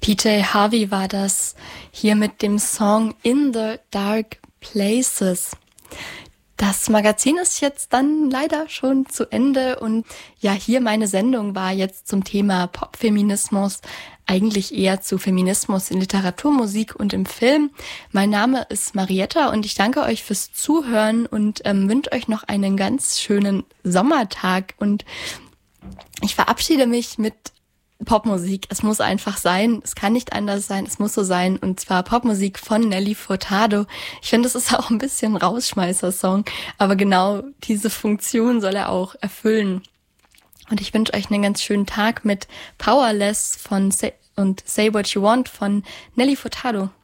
PJ Harvey war das hier mit dem Song In the Dark Places. Das Magazin ist jetzt dann leider schon zu Ende und ja, hier meine Sendung war jetzt zum Thema Popfeminismus, eigentlich eher zu Feminismus in Literatur, Musik und im Film. Mein Name ist Marietta und ich danke euch fürs Zuhören und wünsche euch noch einen ganz schönen Sommertag und ich verabschiede mich mit Popmusik. Es muss einfach sein. Es kann nicht anders sein. Es muss so sein. Und zwar Popmusik von Nelly Furtado. Ich finde, es ist auch ein bisschen ein Rausschmeißer-Song. Aber genau diese Funktion soll er auch erfüllen. Und ich wünsche euch einen ganz schönen Tag mit Powerless und Say What You Want von Nelly Furtado.